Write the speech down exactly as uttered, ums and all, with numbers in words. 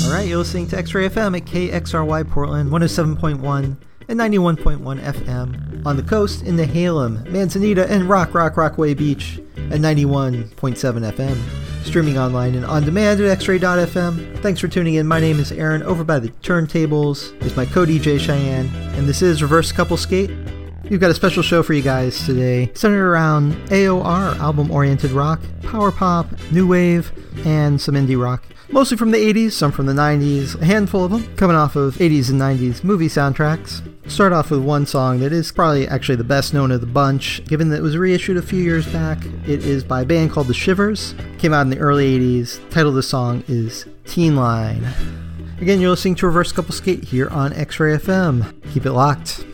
Alright, you're listening to X-Ray F M at K X R Y Portland, one oh seven point one and ninety-one point one F M. On the coast in Nehalem, Manzanita, and Rock Rock Rockaway Beach at ninety-one point seven F M. Streaming online and on demand at x ray dot f m. Thanks for tuning in. My name is Aaron. Over by the turntables is my co-D J Cheyenne, and this is Reverse Couple Skate. We've got a special show for you guys today, centered around A O R, album-oriented rock, power pop, new wave, and some indie rock. Mostly from the eighties, some from the nineties, a handful of them coming off of eighties and nineties movie soundtracks. Start off with one song that is probably actually the best known of the bunch, given that it was reissued a few years back. It is by a band called The Shivers. Came out in the early eighties. The title of the song is Teen Line. Again, you're listening to Reverse Couple Skate here on X-Ray F M. Keep it locked.